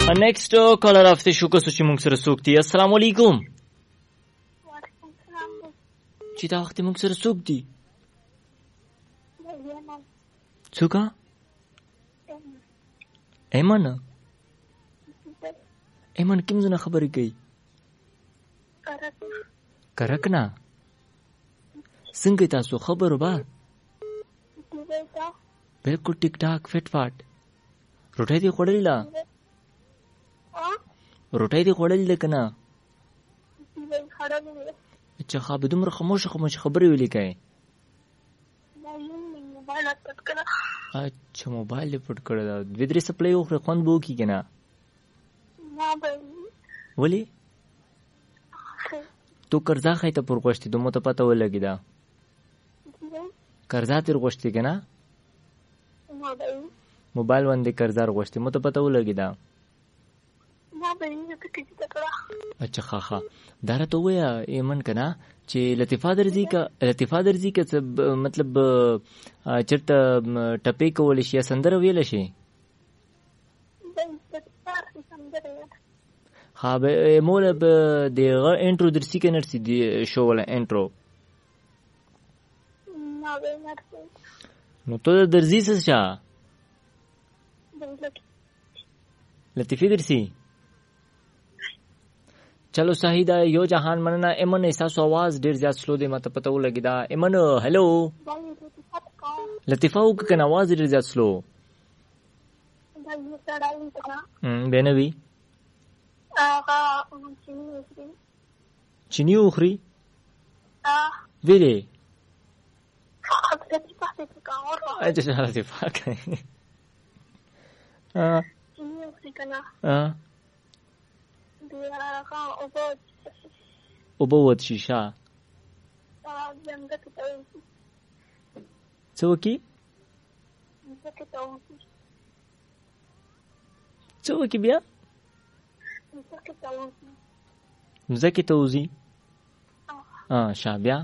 next collar आफ्ते शुक्र सुची मुंग सर सूक्ति अस्सलाम वालेकुम वालेकुम सलाम चिता आफ्ते मुंग सर सूक्ति सुका एमन एमन किम जना खबर गई करकना संगे तासो खबर बा बिल्कुल टिक टाक फिटफाट रोटाई दी खोडलीला रोटाई दी खोडलीला कना अच्छा खा بدمر خاموش خبرې ویلې کای अच्छा मोबाइल पट कړه دا ودرې سپلای خو خوند بو کی کنه ولی تو قرضا خایته پر غوښتي دومره ته پته ولګی دا قرضا تیر غوښتي کنه موبایل باندې قرضا غوښتي مته پته ولګی دا अच्छा خاخه داره ته ویا ایمن کنه چې لطیفه درځي که مطلب چرته ټپې کول شي سندره ویل شي ها به مولا به دغه انټرو درسي کنه درسي دی شو ولا انټرو نو ته درځي څه چا لطیفه درسي चलो صحیح دا یو جهان مننه ایمن احساس आवाज ډیر زیات سلو دی مته پته ولګی دا ایمن هلو لطیفه او کنه आवाज ډیر زیات سلو بنوي چینی اخري ویلې اچھا لطیفه کوي چینی اخري کنه وبوت شیشه څوکي بیا مزکی توزی شابیا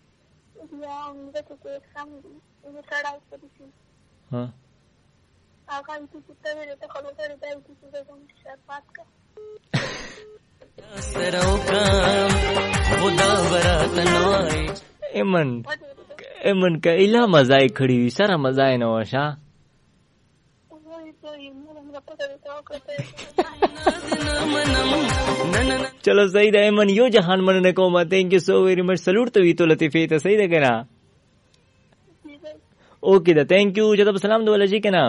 ایمن کا اله مزای کړی وی سره مزای نه وشا چلو صحیح ده ایمن یو جهان مننه کوم تھینک یو سو ویری مچ سلوٹ تو وی تو لطیفه ته صحیح ده کنه اوکے ده تھینک یو جدا سلام دو لجی کنه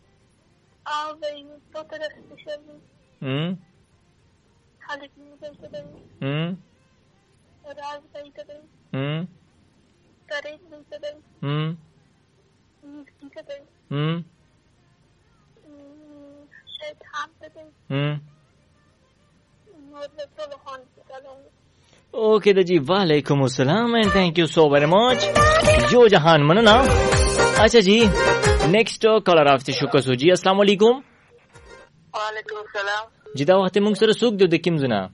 اوکے جی وعلیکم السلام اینڈ تھینک یو سو ویری مچ جو جہان مننا اچھا جی نیکسٹ کالر آف ته شکر سو جی السلام علیکم وعلیکم السلام جی دا وخت موږ سره سوق د کیم زنا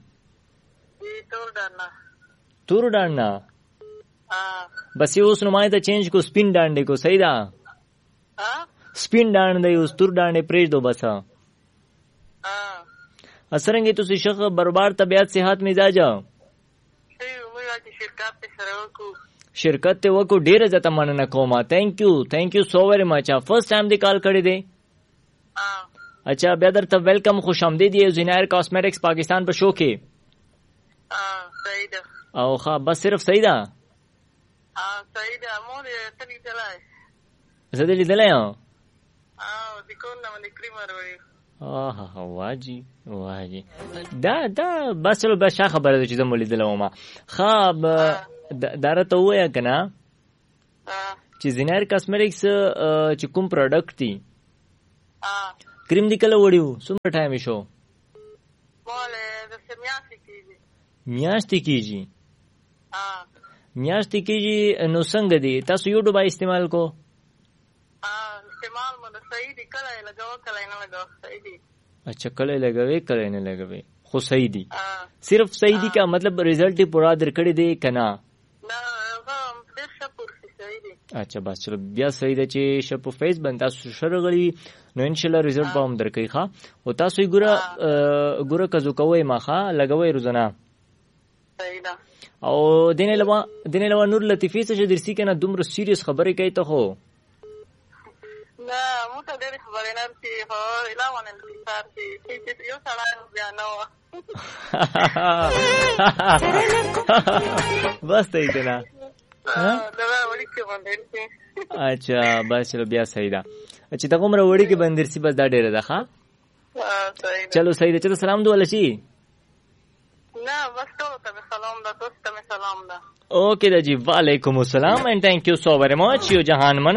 تور ډانډا بس یو اوس نمای ته چینج کو سپین ډانډې کو صحیح دا سپین ډانډې اوس تور ډانډې پریج دو بس اسرنګي تاسو شخ بربار طبيعت صحت مزاج شرکت ته وکړو ډیره زته مننه کوم تھینک یو سو ویری مچ فرست ټایم دی کال کړی دی اچھا بیا درته ویلکم خوش آمدید دی زینایر کاسمیټکس پاکستان په شو کې صحیح ده او ښه بس صرف صحیح ده صحیح ده مور ته لیدلای زه دې لیدلای د کوم نه باندې کریمر وای واجی دا بس چلو بس شا خبره ده چې زه مو لیدلی وم ښه دا راته ووایه که نه چې زینایر کاسمیټکس چې کوم پروډکټ دي کریم دې کله وړي وو څومره ټایم یې شو میاشتې کېږي نو څنګه دی تاسو یو ډوبه استعمال کو اچھا کله لګوي کله نه لګوي خو صحیح دی صرف صحیح دی کا مطلب رزلٹ پورا درکړی دی کنا اچھا بس چلو بیا صحیح ده چې شه په فیس باندې تاسو شرغلی نو ان شاء الله رزلټ به هم درکې ښا او تاسو یې ګوره کزو کوی ما ښا لګوي روزانه صحیح ده او دینه لوا نور لطیفه څه درسي کنه دومره سیریس خبرې کوي ته خو نه مو ته ډېر خبرې نه چې هو علاوه نه لار چې یو سړی بیا نو بس ته ایتنا دا وړي کې باندې اچھا بس چلو بیا صحیح ده چې دا کومره وړي کې باندې درسي بس دا ډېر ده ښا چلو صحیح ده چې سلام دوه لشي نه بس ټول ته سلام ده دوست ته سلام ده اوکے دا جی وعلیکم السلام اینڈ تھینک یو سو ویری مچ یو جہان من